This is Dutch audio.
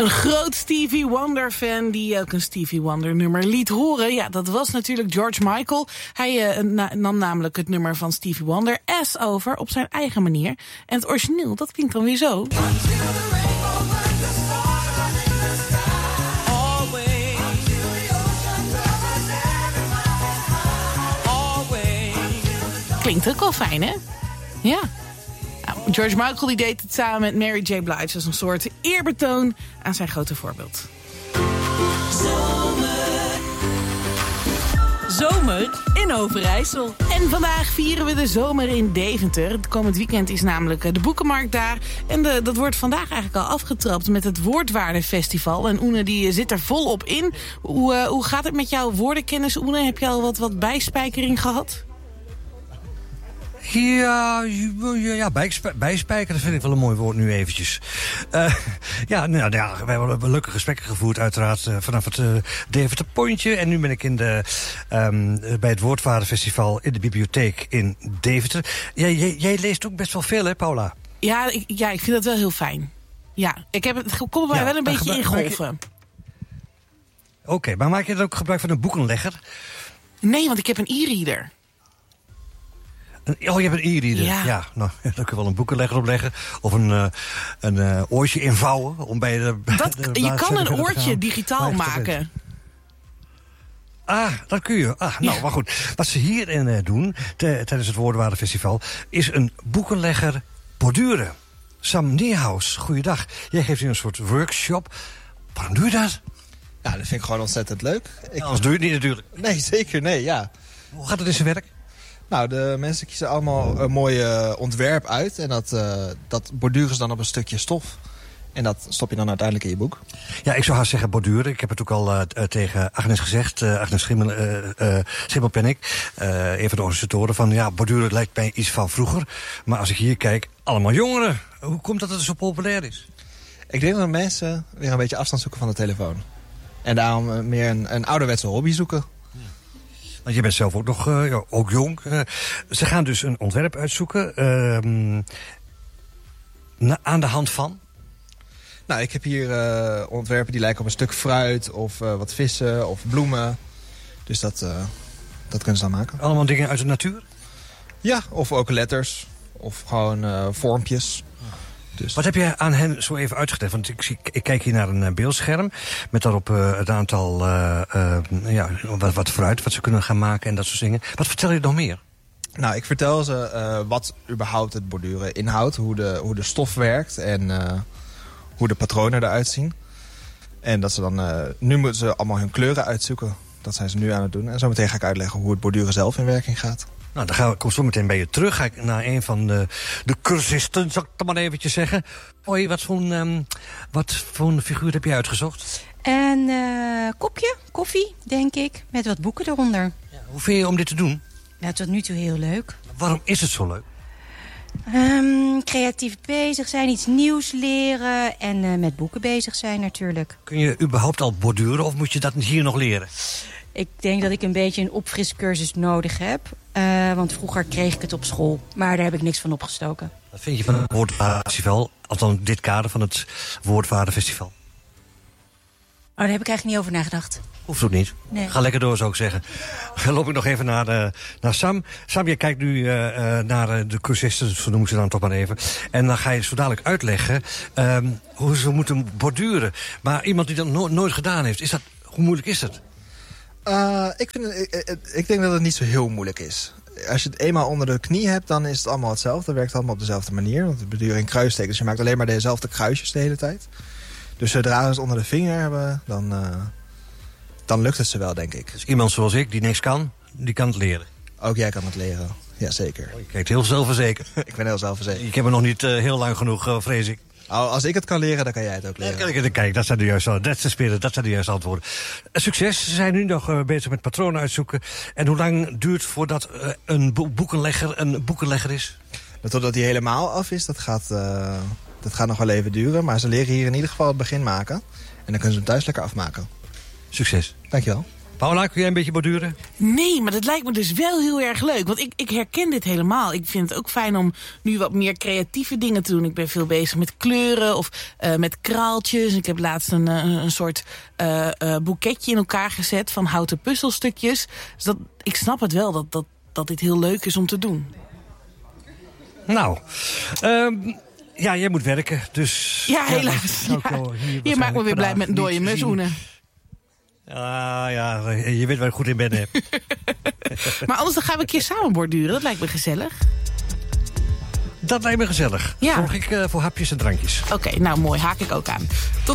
Een groot Stevie Wonder fan die ook een Stevie Wonder nummer liet horen. Ja, dat was natuurlijk George Michael. Hij nam namelijk het nummer van Stevie Wonder S over op zijn eigen manier. En het origineel, dat klinkt dan weer zo. Klinkt ook wel fijn, hè? Ja. Nou, George Michael die deed het samen met Mary J. Blige als een soort eerbetoon aan zijn grote voorbeeld. Zomer in Overijssel. En vandaag vieren we de zomer in Deventer. Het komend weekend is namelijk de boekenmarkt daar. En dat wordt vandaag eigenlijk al afgetrapt met het Woordwaardefestival. En Oene die zit er volop in. Hoe gaat het met jouw woordenkennis, Oene? Heb je al wat bijspijkering gehad? Ja, bijspijker, dat vind ik wel een mooi woord nu eventjes. We hebben leuke gesprekken gevoerd uiteraard vanaf het Deventer Pontje. En nu ben ik bij het Woordwaardefestival in de bibliotheek in Deventer. Jij leest ook best wel veel, hè, Paula? Ja, ik vind dat wel heel fijn. Ja, het komt mij wel een beetje in golven. Oké, maar maak je dan ook gebruik van een boekenlegger? Nee, want ik heb een e-reader. Oh, je hebt een e-reader. Ja, nou, daar kun je wel een boekenlegger opleggen. Of een oortje invouwen. Om bij je kan een oortje digitaal maken. Dat kun je. Nou, maar goed. Wat ze hierin doen, tijdens het Woordwaardefestival, is een boekenlegger borduren. Sam Niehaus, goeiedag. Jij geeft hier een soort workshop. Waarom doe je dat? Ja, dat vind ik gewoon ontzettend leuk. Anders doe je het niet natuurlijk. Nee, zeker, nee, ja. Hoe gaat het in zijn werk? Nou, de mensen kiezen allemaal een mooi ontwerp uit. En dat borduren ze dan op een stukje stof. En dat stop je dan uiteindelijk in je boek. Ja, ik zou haast zeggen borduren. Ik heb het ook al tegen Agnes gezegd. Agnes Schimmelpenninck, een van de organisatoren. Van ja, borduren lijkt mij iets van vroeger. Maar als ik hier kijk, allemaal jongeren. Hoe komt dat het zo populair is? Ik denk dat mensen weer een beetje afstand zoeken van de telefoon. En daarom meer een ouderwetse hobby zoeken. Want je bent zelf ook nog ook jong. Ze gaan dus een ontwerp uitzoeken. Aan de hand van? Nou, ik heb hier ontwerpen die lijken op een stuk fruit. Of wat vissen of bloemen. Dus dat kunnen ze dan maken. Allemaal dingen uit de natuur? Ja, of ook letters. Of gewoon vormpjes. Dus. Wat heb je aan hen zo even uitgelegd? Want ik kijk hier naar een beeldscherm met daarop het aantal wat fruit wat ze kunnen gaan maken en dat soort dingen. Wat vertel je nog meer? Nou, ik vertel ze wat überhaupt het borduren inhoudt, hoe de stof werkt en hoe de patronen eruit zien. En dat ze dan nu moeten ze allemaal hun kleuren uitzoeken. Dat zijn ze nu aan het doen. En zometeen ga ik uitleggen hoe het borduren zelf in werking gaat. Nou, kom zo meteen bij je terug. Ga ik naar een van de cursisten, zal ik het maar eventjes zeggen. Hoi, wat voor een figuur heb je uitgezocht? Een kopje koffie, denk ik, met wat boeken eronder. Ja, hoe vind je om dit te doen? Nou, tot nu toe heel leuk. Waarom is het zo leuk? Creatief bezig zijn, iets nieuws leren en met boeken bezig zijn natuurlijk. Kun je überhaupt al borduren of moet je dat hier nog leren? Ik denk dat ik een beetje een opfriscursus nodig heb. Want vroeger kreeg ik het op school. Maar daar heb ik niks van opgestoken. Wat vind je van het Woordwaardefestival? Althans dit kader van het Woordwaardefestival. Daar heb ik eigenlijk niet over nagedacht. Hoeft ook niet. Nee. Ga lekker door, zou ik zeggen. Dan loop ik nog even naar Sam. Sam, je kijkt nu naar de cursisten, zo noemen ze dan toch maar even. En dan ga je zo dadelijk uitleggen hoe ze moeten borduren. Maar iemand die dat nooit gedaan heeft, hoe moeilijk is dat? Ik denk dat het niet zo heel moeilijk is. Als je het eenmaal onder de knie hebt, dan is het allemaal hetzelfde. Het werkt allemaal op dezelfde manier. Want het borduren in kruistekens. Dus je maakt alleen maar dezelfde kruisjes de hele tijd. Dus zodra ze het onder de vinger hebben, dan lukt het ze wel, denk ik. Dus iemand zoals ik, die niks kan, die kan het leren. Ook jij kan het leren. Jazeker. Je kijkt heel zelfverzekerd. Ik ben heel zelfverzekerd. Ik heb er nog niet heel lang genoeg, vrees ik. Als ik het kan leren, dan kan jij het ook leren. Kijk, dat zijn de juiste antwoorden. Succes. Ze zijn nu nog bezig met patronen uitzoeken. En hoe lang duurt voordat een boekenlegger is? Totdat hij helemaal af is, dat gaat nog wel even duren. Maar ze leren hier in ieder geval het begin maken. En dan kunnen ze hem thuis lekker afmaken. Succes. Dankjewel. Paula, kun jij een beetje borduren? Nee, maar dat lijkt me dus wel heel erg leuk. Want ik herken dit helemaal. Ik vind het ook fijn om nu wat meer creatieve dingen te doen. Ik ben veel bezig met kleuren of met kraaltjes. Ik heb laatst een soort boeketje in elkaar gezet van houten puzzelstukjes. Dus ik snap het wel dat dit heel leuk is om te doen. Nou, ja, jij moet werken, dus... Ja, helaas. Je maakt me weer blij met een dode mus, Oene. Ja, je weet waar ik goed in ben, hè. Maar anders dan gaan we een keer samen borduren. Dat lijkt me gezellig. Dat lijkt me gezellig. Ja. Zorg ik voor hapjes en drankjes. Oké, nou mooi. Haak ik ook aan.